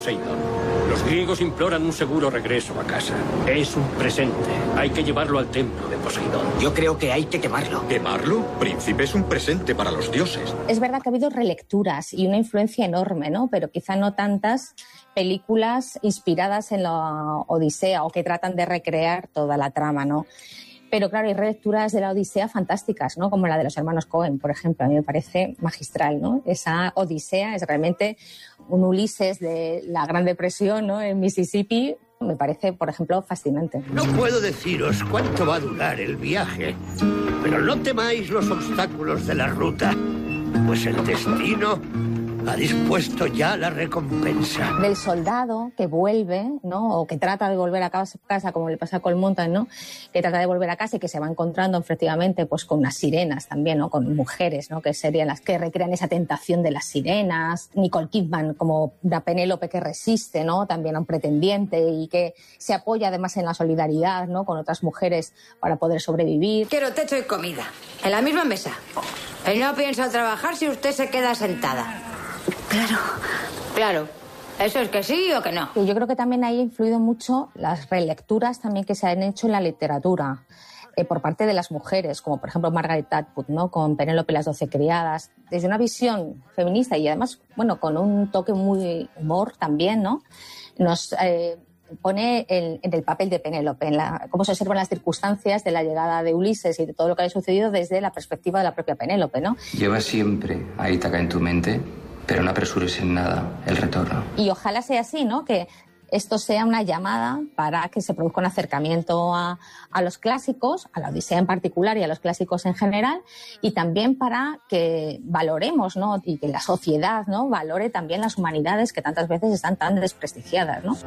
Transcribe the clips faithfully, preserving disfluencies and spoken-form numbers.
Poseidón. Los griegos imploran un seguro regreso a casa. Es un presente. Hay que llevarlo al templo de Poseidón. Yo creo que hay que quemarlo. ¿Quemarlo? Príncipe, es un presente para los dioses. Es verdad que ha habido relecturas y una influencia enorme, ¿no? Pero quizá no tantas películas inspiradas en la Odisea o que tratan de recrear toda la trama, ¿no? Pero claro, hay relecturas de la Odisea fantásticas, ¿no? Como la de los hermanos Coen, por ejemplo. A mí me parece magistral, ¿no? Esa Odisea es realmente un Ulises de la Gran Depresión, ¿no? En Mississippi. Me parece, por ejemplo, fascinante. No puedo deciros cuánto va a durar el viaje, pero no temáis los obstáculos de la ruta, pues el destino ha dispuesto ya la recompensa. Del soldado que vuelve, ¿no? O que trata de volver a casa, como le pasa a Cold Mountain, ¿no? Que trata de volver a casa y que se va encontrando efectivamente pues con unas sirenas también, ¿no? Con mujeres, ¿no? Que serían las que recrean esa tentación de las sirenas. Nicole Kidman como la Penélope que resiste, ¿no? También a un pretendiente y que se apoya además en la solidaridad, ¿no? Con otras mujeres para poder sobrevivir. Quiero techo y comida. En la misma mesa. Él no piensa trabajar si usted se queda sentada. Claro. Claro. ¿Eso es que sí o que no? Y yo creo que también ahí ha influido mucho las relecturas también que se han hecho en la literatura eh, por parte de las mujeres, como por ejemplo Margaret Atwood, ¿no? Con Penélope y las doce criadas, desde una visión feminista y además, bueno, con un toque muy humor también, ¿no? Nos eh, pone en, en el papel de Penélope, en la, cómo se observan las circunstancias de la llegada de Ulises y de todo lo que ha sucedido desde la perspectiva de la propia Penélope, ¿no? Lleva siempre a Ítaca en tu mente, pero no apresures en nada el retorno. Y ojalá sea así, ¿no? Que esto sea una llamada para que se produzca un acercamiento a, a los clásicos, a la Odisea en particular y a los clásicos en general, y también para que valoremos, ¿no? Y que la sociedad, ¿no? Valore también las humanidades que tantas veces están tan desprestigiadas, ¿no?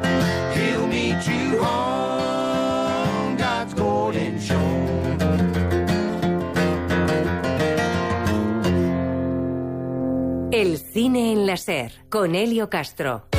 El cine en la SER, con Elio Castro.